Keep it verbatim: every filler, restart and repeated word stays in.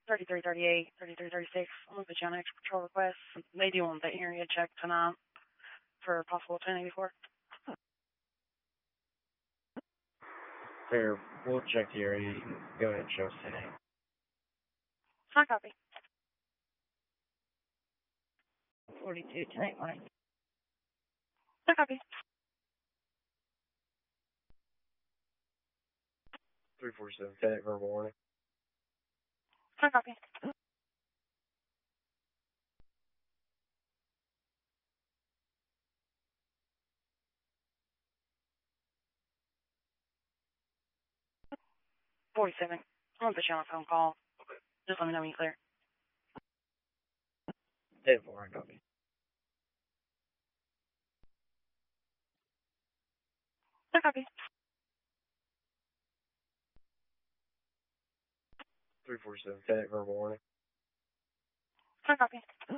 thirty-three thirty-eight, thirty-three thirty-six. I'm going to put you on extra patrol request. They do want the area check tonight for possible ten eighty-four. Fair. We'll check the area. You can go ahead and show us today. High copy. forty-two, ten eighty-one. High copy. three forty-seven, FedEx verbal warning. High copy. forty-seven. I'm going to put you on a phone call. Just let me know when you're clear. ten four, I copy. High copy. three forty-seven, FedEx verbal warning. High copy.